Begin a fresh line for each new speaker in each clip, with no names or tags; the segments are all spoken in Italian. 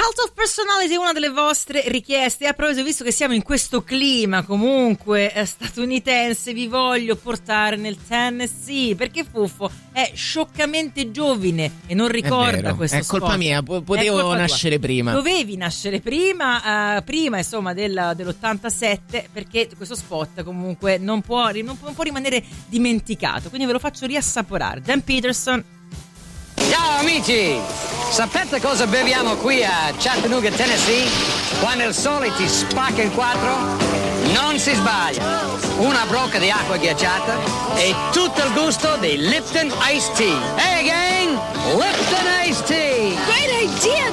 Cult of Personality è una delle vostre richieste. A proposito, visto che siamo in questo clima comunque statunitense, vi voglio portare nel Tennessee, perché Fuffo è scioccamente giovine e non ricorda questo spot.
È colpa mia, potevo nascere prima.
Dovevi nascere prima, insomma dell'87, perché questo spot comunque non può rimanere dimenticato, quindi ve lo faccio riassaporare. Dan Peterson.
Ciao amici! Sapete cosa beviamo qui a Chattanooga, Tennessee? Quando il sole ti spacca in quattro? Non si sbaglia! Una brocca di acqua ghiacciata e tutto il gusto di Lipton Iced Tea. Hey gang! Lipton Iced Tea!
Great idea,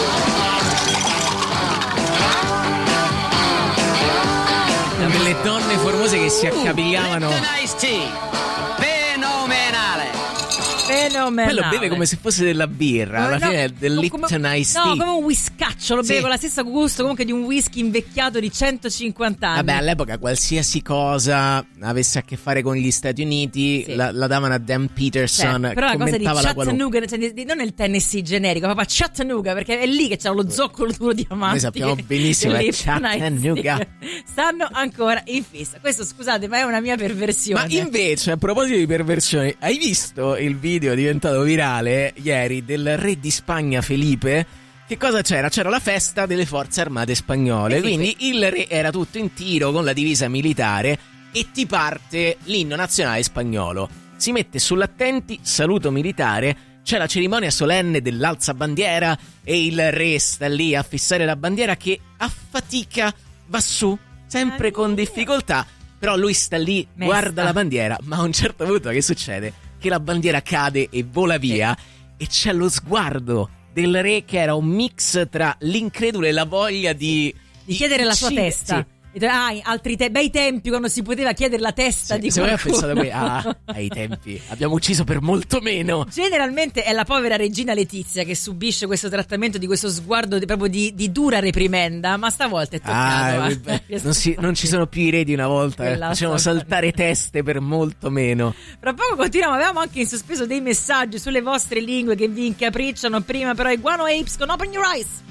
Dan!
Delle donne formose che si accapigliavano.
Lipton Iced Tea! Fenomenale!
Quello beve come se fosse della birra, alla fine è del Lipton Iced Tea.
No, come un whiskaccio, lo beve con la stessa gusto comunque di un whisky invecchiato di 150 anni.
Vabbè, all'epoca qualsiasi cosa avesse a che fare con gli Stati Uniti la davano a Dan Peterson,
però la cosa di
Chattanooga,
non il Tennessee generico, proprio Chattanooga, perché è lì che c'è lo zoccolo duro di amanti.
Noi sappiamo benissimo che Chattanooga
stanno ancora in fissa. Questo, scusate, ma è una mia perversione.
Ma invece, a proposito di perversioni, hai visto il video diventato virale ieri del re di Spagna Felipe? Che cosa c'era? C'era la festa delle forze armate spagnole, quindi il re era tutto in tiro con la divisa militare e ti parte l'inno nazionale spagnolo. Si mette sull'attenti, saluto militare, c'è la cerimonia solenne dell'alzabandiera e il re sta lì a fissare la bandiera che a fatica va su, sempre con difficoltà, però lui sta lì, guarda la bandiera, ma a un certo punto che succede? Che la bandiera cade e vola via e c'è lo sguardo del re che era un mix tra l'incredulo e la voglia di
chiedere la sua testa.
Sì.
Altri bei tempi quando si poteva chiedere la testa di
qualcuno. Se voi ha pensato ai tempi abbiamo ucciso per molto meno.
Generalmente è la povera regina Letizia che subisce questo trattamento di questo sguardo proprio di dura reprimenda, ma stavolta è toccato.
Non ci sono più i re di una volta, facevano saltare teste per molto meno.
Fra poco continuiamo, avevamo anche in sospeso dei messaggi sulle vostre lingue che vi incapricciano. Prima però i Guano Apes con Open Your Eyes.